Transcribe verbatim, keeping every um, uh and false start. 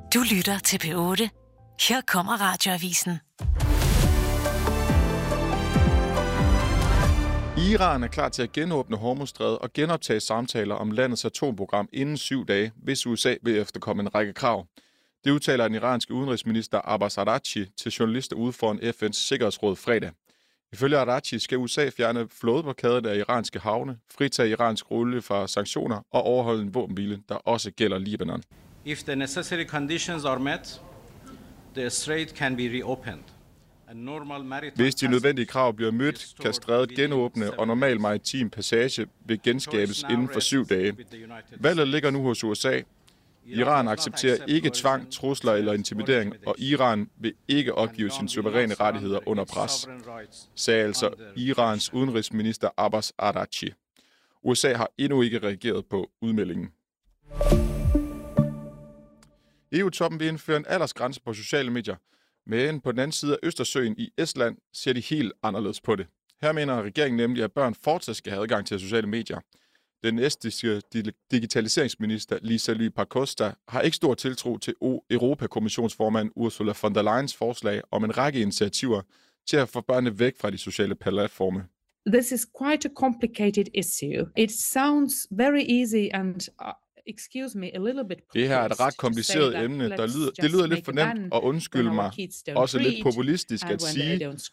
Du lytter til P otte. Her kommer Radioavisen. Iran er klar til at genåbne Hormuzstrædet og genoptage samtaler om landets atomprogram inden syv dage, hvis U S A vil efterkomme en række krav. Det udtaler den iranske udenrigsminister Abbas Araghchi til journalister ude foran F N's Sikkerhedsråd fredag. Ifølge Araghchi skal U S A fjerne flådeblokaden af iranske havne, fritage iransk olie fra sanktioner og overholde en våbenhvile, der også gælder Libanon. If the necessary conditions are met, the strait can be reopened. Hvis de nødvendige krav bliver mødt, kan strædet genåbne, og normal maritim passage vil genskabes inden for syv dage. Valget ligger nu hos U S A. Iran accepterer ikke tvang, trusler eller intimidering, og Iran vil ikke opgive sine suveræne rettigheder under pres, sagde altså Irans udenrigsminister Abbas Araghchi. U S A har endnu ikke reageret på udmeldingen. E U-toppen vil indføre en aldersgrænse på sociale medier, men på den anden side af Østersøen i Estland ser de helt anderledes på det. Her mener regeringen nemlig, at børn fortsat skal have adgang til sociale medier. Den estiske digitaliseringsminister Liisa-Ly Pakosta har ikke stor tiltro til Europakommissionsformand Ursula von der Leyens forslag om en række initiativer til at få børnene væk fra de sociale platforme. This is quite a complicated issue. It sounds very easy and uh... Det her er et ret kompliceret emne, der lyder, det lyder lidt for nemt, og undskyld mig, også lidt populistisk at sige,